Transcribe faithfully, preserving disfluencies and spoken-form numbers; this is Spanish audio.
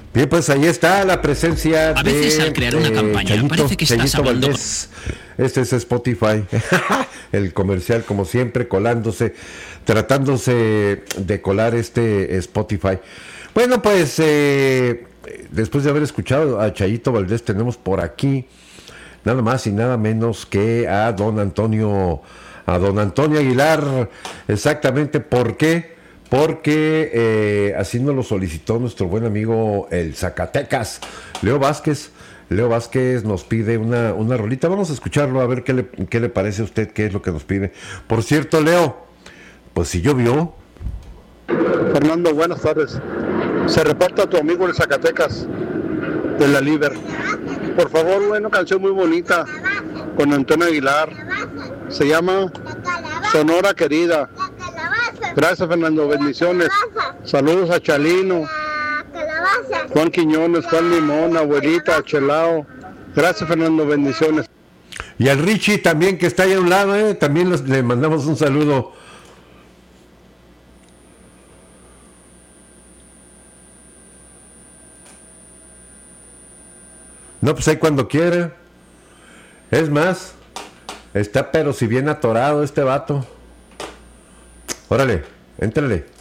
Bien, pues ahí está la presencia A veces de al crear una eh, campaña Chayito, parece que estás Chayito hablando Valdés. Este es Spotify, el comercial como siempre colándose, tratándose de colar este Spotify. Bueno, pues eh, después de haber escuchado a Chayito Valdés, tenemos por aquí nada más y nada menos que a don Antonio, a don Antonio Aguilar. Exactamente, ¿por qué? Porque eh, así nos lo solicitó nuestro buen amigo el Zacatecas, Leo Vázquez. Leo Vázquez nos pide una, una rolita. Vamos a escucharlo, a ver qué le, qué le parece a usted, qué es lo que nos pide. Por cierto, Leo, pues si llovió. Fernando, buenas tardes. Se reporta tu amigo el Zacatecas de la Liber. Por favor, una canción muy bonita con Antonio Aguilar. Se llama Sonora Querida. Gracias, Fernando. Bendiciones. Saludos a Chalino, Juan Quiñones, Juan Limón, abuelita, Chelao. Gracias, Fernando. Bendiciones. Y al Richie también, que está ahí a un lado, ¿eh? También los, le mandamos un saludo. No, pues ahí cuando quiera. Es más, está pero si bien atorado este vato. Órale, éntrale.